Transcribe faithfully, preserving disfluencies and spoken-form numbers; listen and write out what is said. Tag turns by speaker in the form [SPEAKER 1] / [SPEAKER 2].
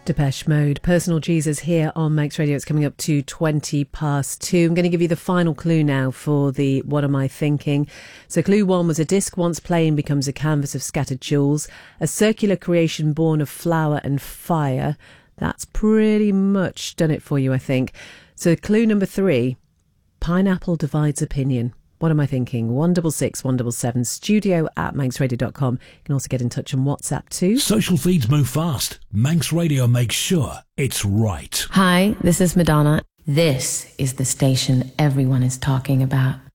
[SPEAKER 1] Depeche Mode, Personal Jesus here on Manx Radio. It's coming up to twenty past two. I'm going to give you the final clue now for the What Am I Thinking? So clue one was: a disc once plain becomes a canvas of scattered jewels, a circular creation born of flour and fire. That's pretty much done it for you, I think. So clue number three: pineapple divides opinion. What am I thinking? one six six, one seven seven, studio at manx radio dot com. You can also get in touch on WhatsApp too.
[SPEAKER 2] Social feeds move fast. Manx Radio makes sure it's right.
[SPEAKER 3] Hi, this is Madonna. This is the station everyone is talking about.